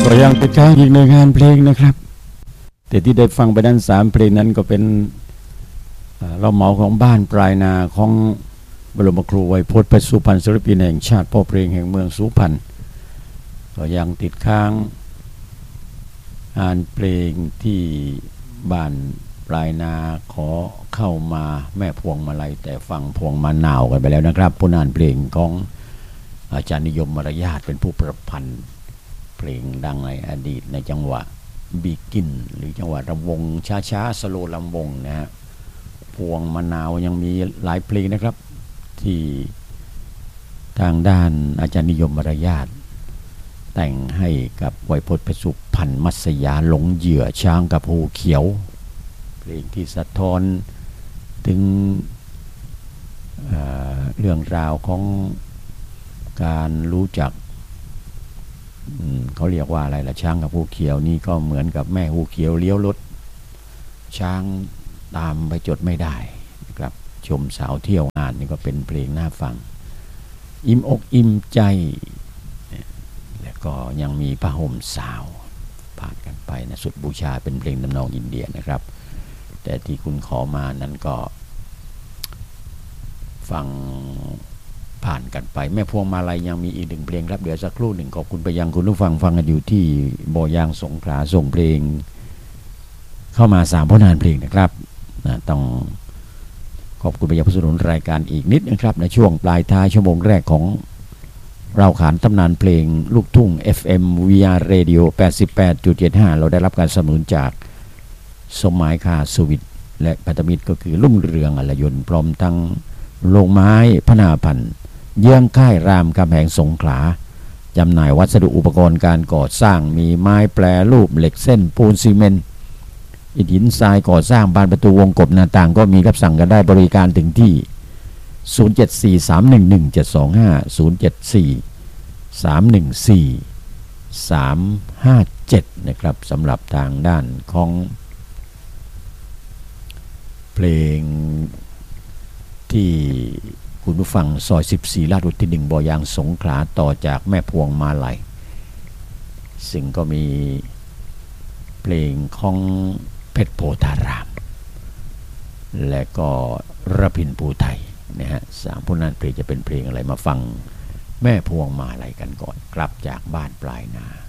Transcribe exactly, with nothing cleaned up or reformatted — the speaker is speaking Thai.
ก็ยังติดค้างอีกในงานเพลงนะครับแต่ที่ได้ฟังไปนั้นสามเพลงนั้นก็เป็นเราเหมาของบ้านปลายนาของบรมครูไวยพจน์เพชรสุพรรณศิลปินแห่งชาติพ่อเพลงแห่งเมืองสุพรรณก็ยังติดค้างงานเพลงที่บ้านปลายนาขอเข้ามาแม่พวงมาลัยแต่ฟังพวงมาหนาวกันไปแล้วนะครับผู้อ่านเพลงของอาจารย์นิยมมารยาทเป็นผู้ประพันธ์เพลงดังในอดีตในจังหวะบีกินหรือจังหวะรำวงช้าๆสโลว์รำวงนะฮะพวงมะนาวยังมีหลายเพลงนะครับที่ทางด้านอาจารย์นิยมมารยาทแต่งให้กับไวยพจน์เพชรสุพรรณมัสยาหลงเหยื่อช้างกับหูเขียวเพลงที่สะท้อนถึง เอ่อ เรื่องราวของการรู้จักเขาเรียกว่าอะไรล่ะช้างกับหูเขียวนี่ก็เหมือนกับแม่หูเขียวเลี้ยวรถช้างตามไปจดไม่ได้นะครับชมสาวเที่ยวงานนี่ก็เป็นเพลงน่าฟังอิ่มอกอิ่มใจแล้วก็ยังมีผ้าห่มสาวผ่านกันไปนะสุดบูชาเป็นเพลงทำนองอินเดียนะครับแต่ที่คุณขอมานั้นก็ฟังผ่านกันไปแม่พวงมาลัยยังมีอีกหนึ่งเพลงครับเดี๋ยวสักครู่หนึ่งขอบคุณไปยังคุณผู้ฟังฟังกันอยู่ที่บ่อยางสงขลาส่งเพลงเข้ามาสามผลงานเพลงนะครับนะต้องขอบคุณไปยังผู้สนับสนุนรายการอีกนิดนะครับในช่วงปลายท้ายชั่วโมงแรกของเราขานตำนานเพลงลูกทุ่ง เอฟ เอ็ม วี อาร์ Radio แปดสิบแปดจุดเจ็ดห้า เราได้รับการสนับสนุนจากสมหมายคาสวิทและพันธมิตรก็คือลุ่งเรืองอลยนต์พร้อมทั้งโรงไม้พนาพันธ์เยื้องค่ายรามคำแหงสงขลาจำหน่ายวัสดุอุปกรณ์การก่อสร้างมีไม้แปรรูปเหล็กเส้นปูนซีเมนต์อิฐหินทรายก่อสร้างบานประตูวงกบหน้าต่างก็มีรับสั่งกันได้บริการถึงที่ศูนย์ เจ็ด สี่ สาม หนึ่ง หนึ่ง เจ็ด สอง ห้า ศูนย์ เจ็ด สี่ สาม หนึ่ง สี่ สาม ห้า เจ็ดนะครับสำหรับทางด้านของเพลงที่คุณผู้ฟังซอยสิบสี่ลาดอุทิศหนึ่งบ่อยางสงขลาต่อจากแม่พวงมาลัยซึ่งก็มีเพลงของเพชรโพธารามและก็ระพินภูไทยนะฮะสามผลงานเพลงจะเป็นเพลงอะไรมาฟังแม่พวงมาลัยกันก่อนกลับจากบ้านปลายนา